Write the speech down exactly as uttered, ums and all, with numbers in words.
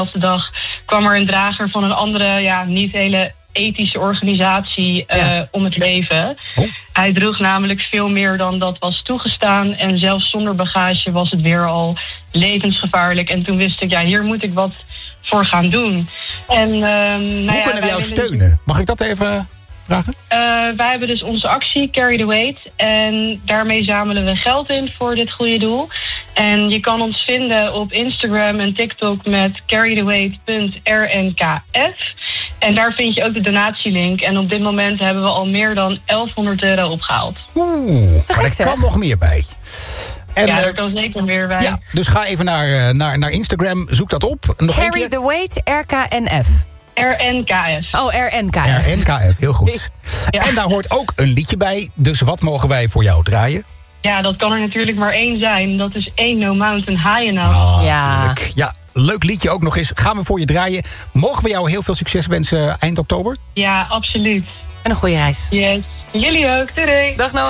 dezelfde dag kwam er een drager van een andere, ja, niet hele ethische organisatie uh, ja. om het leven. Oh. Hij droeg namelijk veel meer dan dat was toegestaan. En zelfs zonder bagage was het weer al levensgevaarlijk. En toen wist ik, ja, hier moet ik wat voor gaan doen. En, uh, nou Hoe ja, kunnen we jou steunen? Mag ik dat even vragen? Uh, wij hebben dus onze actie Carry the Weight. En daarmee zamelen we geld in voor dit goede doel. En je kan ons vinden op Instagram en TikTok met carry the weight punt r n k f. En daar vind je ook de donatielink. En op dit moment hebben we al meer dan elfhonderd euro opgehaald. Oeh, maar er kan nog meer bij. En, ja, er kan zeker meer bij. Ja, dus ga even naar, naar, naar Instagram, zoek dat op. Nog Carry the Weight, R K N F. R N K F. Oh, R N K F. R N K F, heel goed. Ja. En daar hoort ook een liedje bij. Dus wat mogen wij voor jou draaien? Ja, dat kan er natuurlijk maar één zijn. Dat is Ain't No Mountain High Enough. Oh, ja. Natuurlijk. Ja, leuk liedje ook nog eens. Gaan we voor je draaien. Mogen we jou heel veel succes wensen eind oktober? Ja, absoluut. En een goede reis. Yes. Jullie ook. Doei. Dag Noah.